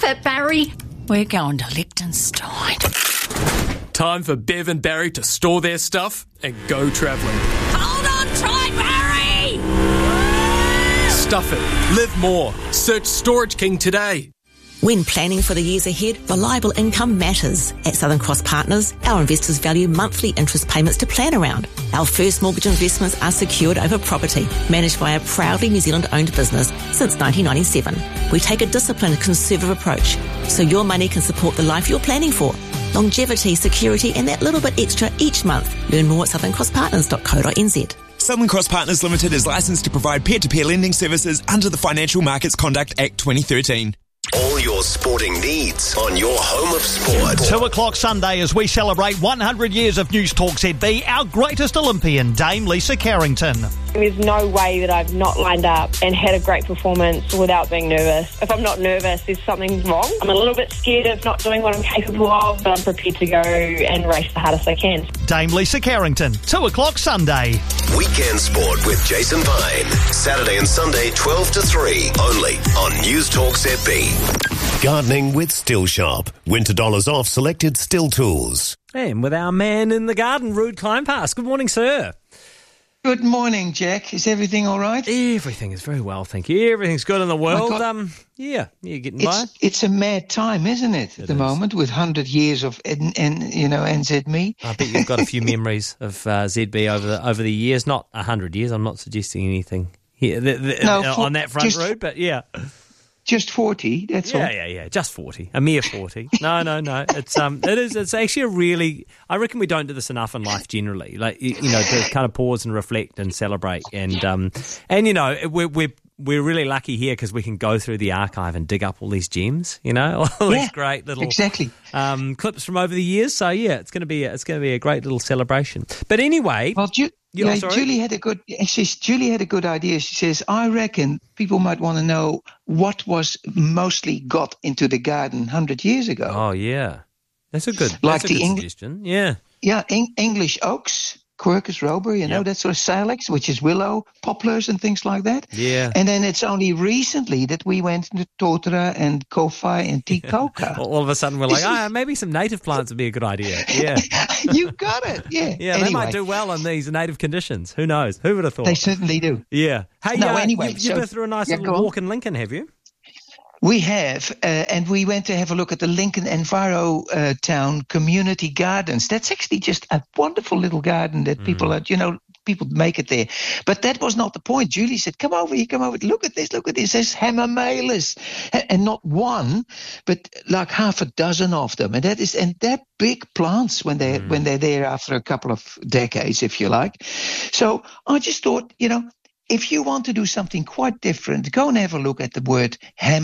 it, Barry. We're going to Liechtenstein. Time for Bev and Barry to store their stuff and go travelling. Hold on tight, Barry! Stuff it. Live more. Search Storage King today. When planning for the years ahead, reliable income matters. At Southern Cross Partners, our investors value monthly interest payments to plan around. Our first mortgage investments are secured over property, managed by a proudly New Zealand-owned business since 1997. We take a disciplined, conservative approach, so your money can support the life you're planning for. Longevity, security, and that little bit extra each month. Learn more at southerncrosspartners.co.nz. Southern Cross Partners Limited is licensed to provide peer-to-peer lending services under the Financial Markets Conduct Act 2013. All your sporting needs on your home of sport. 2 o'clock Sunday as we celebrate 100 years of News Talk ZB, our greatest Olympian, Dame Lisa Carrington. There's no way that I've not lined up and had a great performance without being nervous. If I'm not nervous, there's something wrong. I'm a little bit scared of not doing what I'm capable of, but I'm prepared to go and race the hardest I can. Dame Lisa Carrington, 2 o'clock Sunday. Weekend Sport with Jason Pine. Saturday and Sunday, 12 to 3, only on News Talk ZB. Gardening with Still Shop. Winter dollars off selected Still tools. And with our man in the garden, Rude Kleinpass. Good morning, sir. Good morning, Jack. Is everything all right? Everything is very well, thank you. Everything's good in the world. You're getting by. It's a mad time, isn't it, at the moment, with 100 years of NZME. I bet you've got a few memories of ZB over the years. Not 100 years. I'm not suggesting anything here on that front, Rude, but yeah. Just 40, that's all. Yeah, just 40. A mere 40. No. It's actually a really, I reckon we don't do this enough in life generally. Like, to kind of pause and reflect and celebrate. And we're really lucky here because we can go through the archive and dig up all these gems, all these great little clips from over the years. So yeah, it's going to be a great little celebration. But anyway, well, Julie had a good idea. She says, I reckon people might want to know what was mostly got into the garden 100 years ago. Oh yeah, that's a good suggestion. Yeah, English oaks, Quercus robur, that sort of silex, which is willow, poplars and things like that. Yeah. And then it's only recently that we went into totara and kowhai and tikoka. All of a sudden we're like, maybe some native plants would be a good idea. Yeah. You got it, yeah. Yeah, anyway. They might do well in these native conditions. Who knows? Who would have thought? They certainly do. Yeah. Hey, anyway. You've been through a nice little walk in Lincoln, have you? We have, and we went to have a look at the Lincoln Enviro Town Community Gardens. That's actually just a wonderful little garden that people make it there. But that was not the point. Julie said, come over here, look at this. There's Hemamelis. And not one, but like half a dozen of them. And they're big plants when they're there after a couple of decades, if you like. So I just thought, if you want to do something quite different, go and have a look at the word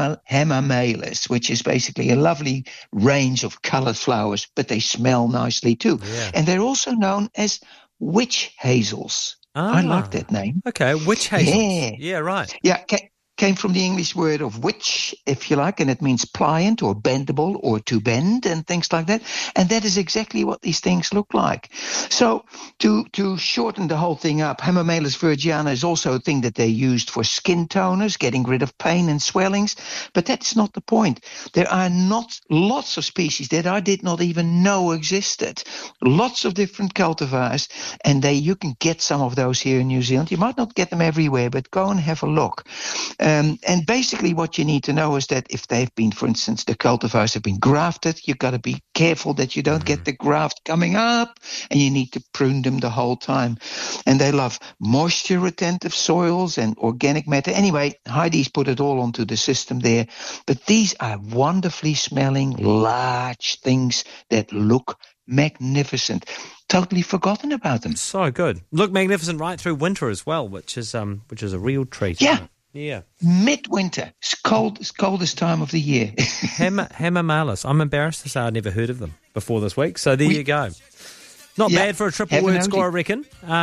Hemamelis, which is basically a lovely range of colored flowers, but they smell nicely too. Yeah. And they're also known as witch hazels. I like that name. Okay, witch hazels. Yeah, right. Yeah, came from the English word of witch, if you like, and it means pliant or bendable or to bend and things like that. And that is exactly what these things look like. So to shorten the whole thing up, Hemamelis virgiana is also a thing that they used for skin toners, getting rid of pain and swellings. But that's not the point. There are not lots of species that I did not even know existed. Lots of different cultivars, and you can get some of those here in New Zealand. You might not get them everywhere, but go and have a look. And basically what you need to know is that if they've been, for instance, the cultivars have been grafted, you've got to be careful that you don't get the graft coming up, and you need to prune them the whole time. And they love moisture-retentive soils and organic matter. Anyway, Heidi's put it all onto the system there. But these are wonderfully smelling, large things that look magnificent. Totally forgotten about them. So good. Look magnificent right through winter as well, which is a real treat. Yeah. Yeah. Midwinter. It's coldest time of the year. Hemamelis. I'm embarrassed to say I'd never heard of them before this week. So there you go. Not bad for a triple word score, I reckon.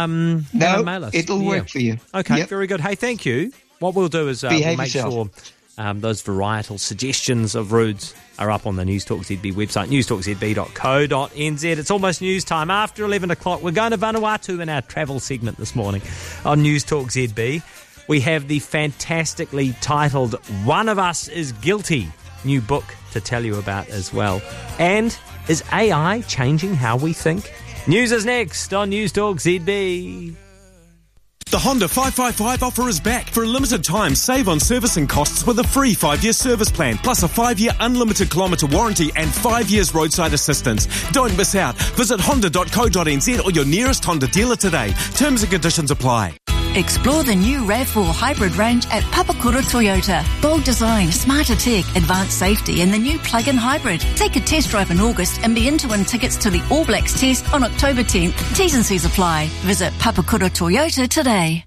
No, it'll work for you. Okay, very good. Hey, thank you. What we'll do is we'll make sure those varietal suggestions of Rude's are up on the News Talk ZB website, newstalkzb.co.nz. It's almost news time. After 11 o'clock, we're going to Vanuatu in our travel segment this morning on News Talk ZB. We have the fantastically titled One of Us is Guilty new book to tell you about as well. And is AI changing how we think? News is next on News Talk ZB. The Honda 555 offer is back. For a limited time, save on servicing costs with a free 5-year service plan, plus a 5-year unlimited kilometre warranty and 5 years roadside assistance. Don't miss out. Visit honda.co.nz or your nearest Honda dealer today. Terms and conditions apply. Explore the new RAV4 hybrid range at Papakura Toyota. Bold design, smarter tech, advanced safety and the new plug-in hybrid. Take a test drive in August and be in to win tickets to the All Blacks test on October 10th. T's and C's apply. Visit Papakura Toyota today.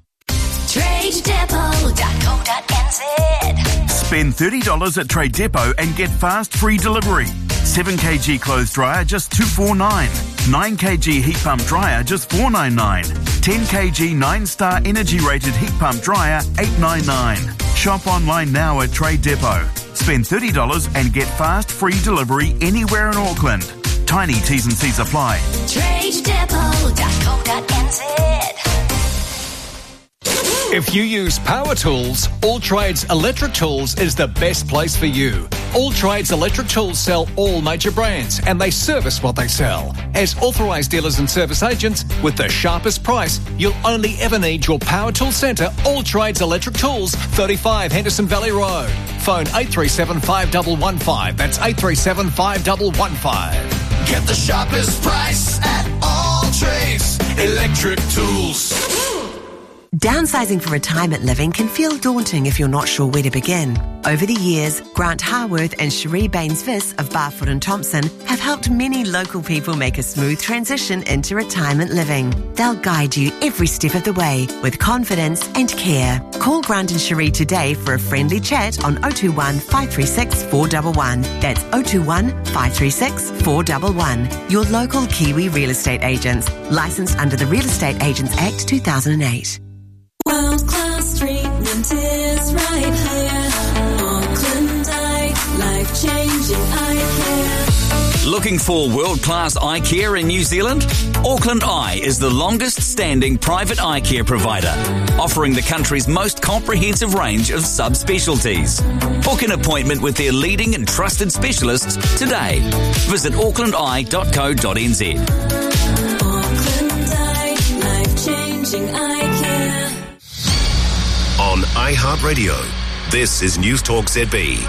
TradeDepot.co.nz. Spend $30 at Trade Depot and get fast free delivery. 7kg clothes dryer just $249. 9kg heat pump dryer just $499. 10kg 9-star energy rated heat pump dryer $899. Shop online now at Trade Depot. Spend $30 and get fast free delivery anywhere in Auckland. Tiny T's and C's apply. TradeDepot.co.nz. If you use power tools, All Trades Electric Tools is the best place for you. All Trades Electric Tools sell all major brands and they service what they sell. As authorised dealers and service agents with the sharpest price, you'll only ever need your power tool centre, All Trades Electric Tools, 35 Henderson Valley Road. Phone 837 5115. That's 837 5115. Get the sharpest price at All Trades Electric Tools. Downsizing for retirement living can feel daunting if you're not sure where to begin. Over the years, Grant Harworth and Cherie Baines-Viss of Barfoot and Thompson have helped many local people make a smooth transition into retirement living. They'll guide you every step of the way with confidence and care. Call Grant and Cherie today for a friendly chat on 021 536 411. That's 021 536 411. Your local Kiwi real estate agents. Licensed under the Real Estate Agents Act 2008. World-class treatment is right here. Auckland Eye, life-changing eye care. Looking for world-class eye care in New Zealand? Auckland Eye is the longest-standing private eye care provider, offering the country's most comprehensive range of subspecialties. Book an appointment with their leading and trusted specialists today. Visit aucklandeye.co.nz. Auckland Eye, life-changing eye care. On iHeartRadio, this is News Talk ZB.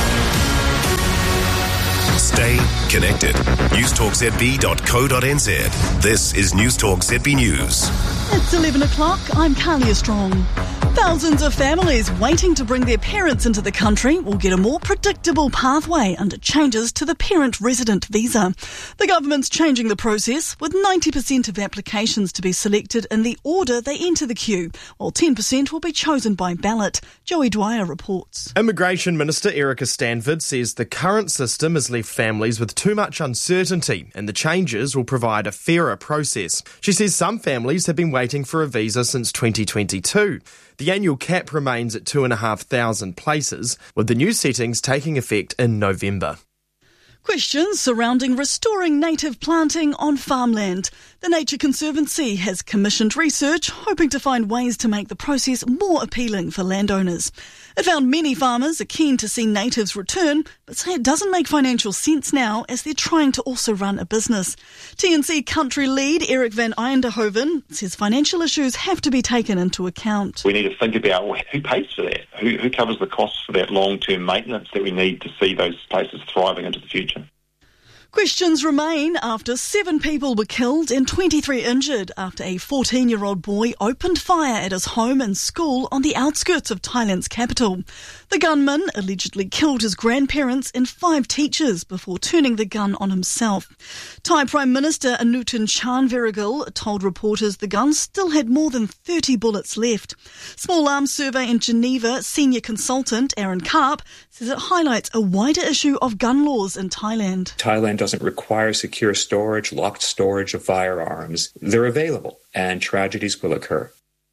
Stay connected. newstalkzb.co.nz. This is News Talk ZB News. It's 11 o'clock. I'm Kalia Strong. Thousands of families waiting to bring their parents into the country will get a more predictable pathway under changes to the parent resident visa. The government's changing the process, with 90% of applications to be selected in the order they enter the queue, while 10% will be chosen by ballot. Joey Dwyer reports. Immigration Minister Erica Stanford says the current system has left families with too much uncertainty and the changes will provide a fairer process. She says some families have been waiting for a visa since 2022. The annual cap remains at 2,500 places, with the new settings taking effect in November. Questions surrounding restoring native planting on farmland. The Nature Conservancy has commissioned research hoping to find ways to make the process more appealing for landowners. It found many farmers are keen to see natives return, but say it doesn't make financial sense now as they're trying to also run a business. TNC country lead Eric van Eindhoven says financial issues have to be taken into account. We need to think about who pays for that, who covers the costs for that long-term maintenance that we need to see those places thriving into the future. Questions remain after 7 people were killed and 23 injured after a 14-year-old boy opened fire at his home and school on the outskirts of Thailand's capital. The gunman allegedly killed his grandparents and 5 teachers before turning the gun on himself. Thai Prime Minister Anutin Charnvirakul told reporters the gun still had more than 30 bullets left. Small Arms Survey in Geneva senior consultant Aaron Karp says it highlights a wider issue of gun laws in Thailand. Thailand doesn't require secure storage, locked storage of firearms. They're available, and tragedies will occur.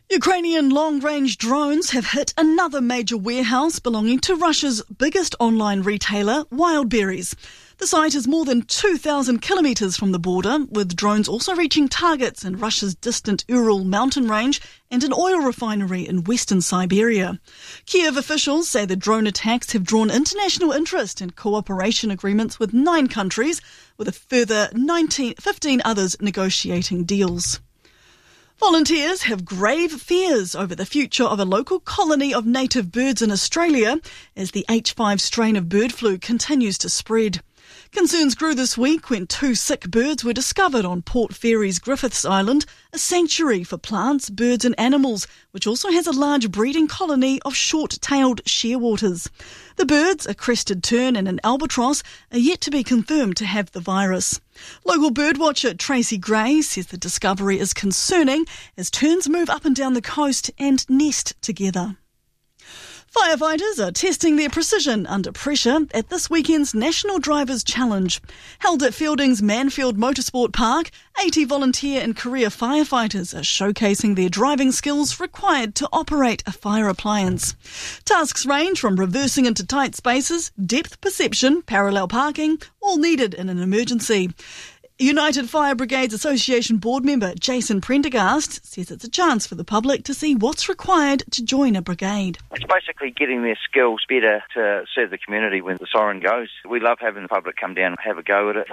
Ukrainian long-range drones have hit another major warehouse belonging to Russia's biggest online retailer, Wildberries. The site is more than 2,000 kilometres from the border, with drones also reaching targets in Russia's distant Ural mountain range and an oil refinery in western Siberia. Kiev officials say the drone attacks have drawn international interest in cooperation agreements with 9 countries, with a further 15 others negotiating deals. Volunteers have grave fears over the future of a local colony of native birds in Australia as the H5 strain of bird flu continues to spread. Concerns grew this week when 2 sick birds were discovered on Port Fairy's Griffiths Island, a sanctuary for plants, birds and animals, which also has a large breeding colony of short-tailed shearwaters. The birds, a crested tern and an albatross, are yet to be confirmed to have the virus. Local birdwatcher Tracy Gray says the discovery is concerning as terns move up and down the coast and nest together. Firefighters are testing their precision under pressure at this weekend's National Drivers' Challenge. Held at Fielding's Manfield Motorsport Park, 80 volunteer and career firefighters are showcasing their driving skills required to operate a fire appliance. Tasks range from reversing into tight spaces, depth perception, parallel parking, all needed in an emergency. United Fire Brigades Association board member Jason Prendergast says it's a chance for the public to see what's required to join a brigade. It's basically getting their skills better to serve the community when the siren goes. We love having the public come down and have a go at it.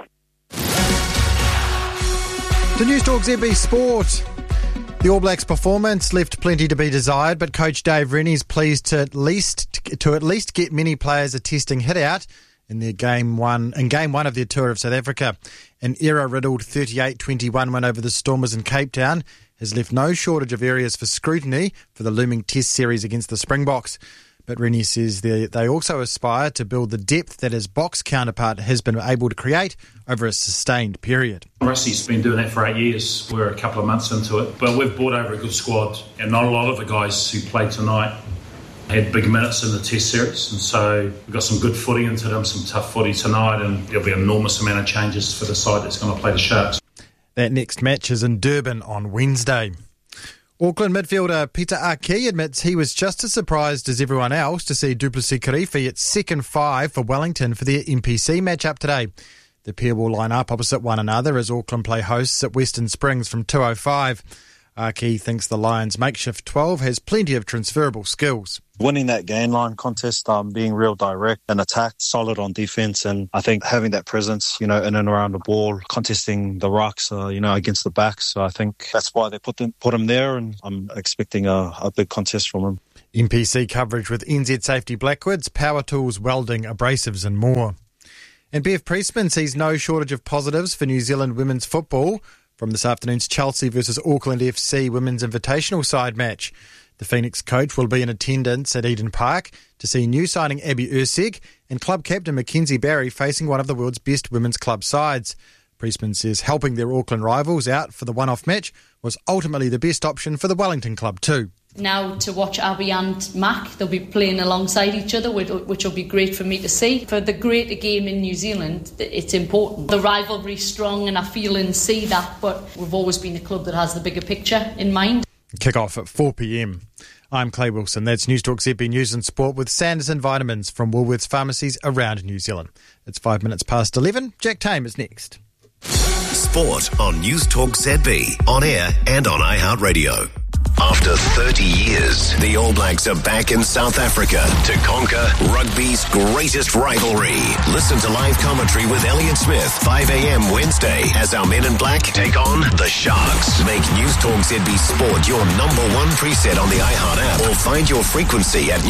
To News Talk ZB Sport. The All Blacks' performance left plenty to be desired, but coach Dave Rennie is pleased to at least get many players a testing hit out in game one of their tour of South Africa. An error-riddled 38-21 win over the Stormers in Cape Town has left no shortage of areas for scrutiny for the looming test series against the Springboks. But Rennie says they also aspire to build the depth that his Boks counterpart has been able to create over a sustained period. Rusty's been doing that for 8 years. We're a couple of months into it. But we've brought over a good squad, and not a lot of the guys who played tonight had big minutes in the test series, and so we've got some good footy into them, some tough footy tonight, and there'll be an enormous amount of changes for the side that's going to play the Sharks. That next match is in Durban on Wednesday. Auckland midfielder Peter Aki admits he was just as surprised as everyone else to see Du Plessis-Kirifi at second 5 for Wellington for their NPC match-up today. The pair will line up opposite one another as Auckland play hosts at Western Springs from 2:05. Aki thinks the Lions' makeshift 12 has plenty of transferable skills. Winning that gain line contest, being real direct and attack, solid on defence, and I think having that presence, in and around the ball, contesting the rucks, against the backs. So I think that's why they put him there, and I'm expecting a big contest from him. NPC coverage with NZ Safety Blackwoods, power tools, welding, abrasives and more. And Bev Priestman sees no shortage of positives for New Zealand women's football from this afternoon's Chelsea versus Auckland FC Women's Invitational side match. The Phoenix coach will be in attendance at Eden Park to see new signing Abby Ursig and club captain Mackenzie Barry facing one of the world's best women's club sides. Priestman says helping their Auckland rivals out for the one-off match was ultimately the best option for the Wellington club too. Now to watch Abby and Mac, they'll be playing alongside each other, which will be great for me to see. For the greater game in New Zealand, it's important. The rivalry's strong and I feel and see that, but we've always been a club that has the bigger picture in mind. Kick-off at 4 p.m. I'm Clay Wilson. That's News Talk ZB News and Sport with Sanderson Vitamins from Woolworths pharmacies around New Zealand. It's 5 minutes past 11. Jack Tame is next. Sport on News Talk ZB, on air and on iHeartRadio. After 30 years, the All Blacks are back in South Africa to conquer rugby's greatest rivalry. Listen to live commentary with Elliot Smith, 5 a.m. Wednesday, as our men in black take on the Sharks. Make News Talk ZB Sport your number one preset on the iHeart app, or find your frequency at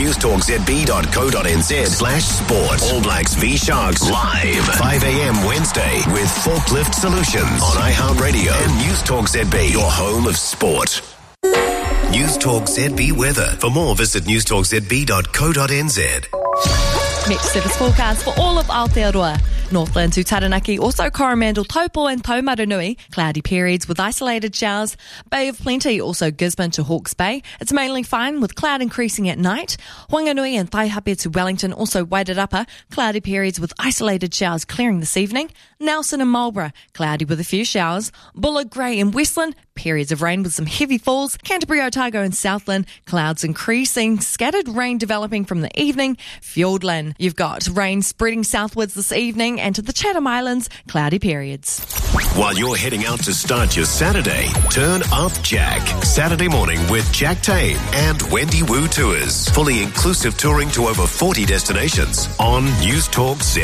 newstalkzb.co.nz/sport. All Blacks v Sharks live, 5 a.m. Wednesday with Forklift Solutions on iHeartRadio and News Talk ZB, your home of sport. News Talk ZB weather. For more, visit newstalkzb.co.nz. Next service forecast for all of Aotearoa. Northland to Taranaki, also Coromandel, Taupo and Taumarunui. Cloudy periods with isolated showers. Bay of Plenty, also Gisborne to Hawke's Bay. It's mainly fine with cloud increasing at night. Whanganui and Taihape to Wellington, also Wairarapa. Cloudy periods with isolated showers clearing this evening. Nelson and Marlborough, cloudy with a few showers. Bullard, Grey and Westland, Periods of rain with some heavy falls. Canterbury, Otago and Southland, clouds increasing. Scattered rain developing from the evening. Fiordland, you've got rain spreading southwards this evening, and to the Chatham Islands, cloudy periods. While you're heading out to start your Saturday, turn up Jack. Saturday morning with Jack Tame and Wendy Wu Tours. Fully inclusive touring to over 40 destinations on News Talk ZB.